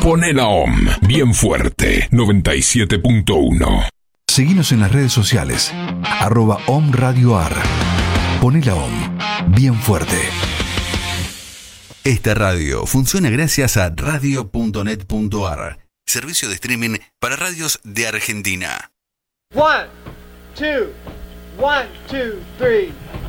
Poné la OM bien fuerte, 97.1. Seguinos en las redes sociales, @omradioar. Poné la OM bien fuerte. Esta radio funciona gracias a radio.net.ar, servicio de streaming para radios de Argentina. 1, 2, 1, 2, 3.